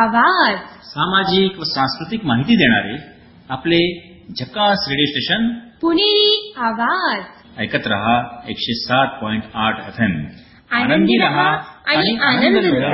आवाज. सामाजिक व सांस्कृतिक माहिती देणारे आपले झकास रेडिओ स्टेशन पुणेरी आवाज. ऐकत रहा 107.8 FM. आनंदी रहा आणि आनंद लुटा.